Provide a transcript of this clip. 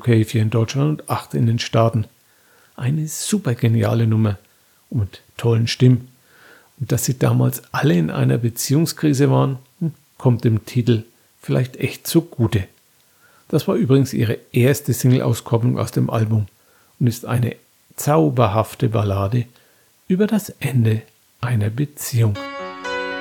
UK, 4 in Deutschland und 8 in den Staaten. Eine super geniale Nummer und mit tollen Stimmen. Und dass sie damals alle in einer Beziehungskrise waren, kommt dem Titel vielleicht echt zugute. Das war übrigens ihre erste Single-Auskopplung aus dem Album und ist eine zauberhafte Ballade über das Ende einer Beziehung.